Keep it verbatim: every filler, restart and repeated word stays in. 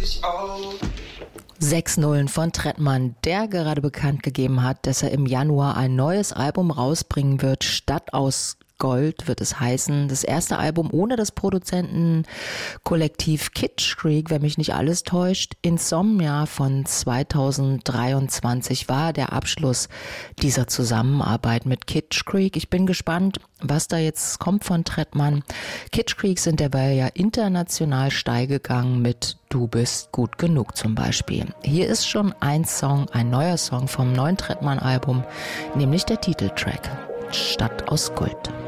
Sechs Nullen von Trettmann, der gerade bekannt gegeben hat, dass er im Januar ein neues Album rausbringen wird. Stadt aus Gold wird es heißen. Das erste Album ohne das Produzentenkollektiv Kitsch Creek, wenn mich nicht alles täuscht. Insomnia von zweitausenddreiundzwanzig war der Abschluss dieser Zusammenarbeit mit Kitsch Creek. Ich bin gespannt, was da jetzt kommt von Trettmann. Kitsch Creek sind derweil ja international steil gegangen mit Du bist gut genug zum Beispiel. Hier ist schon ein Song, ein neuer Song vom neuen Trettmann-Album, nämlich der Titeltrack Stadt aus Gold.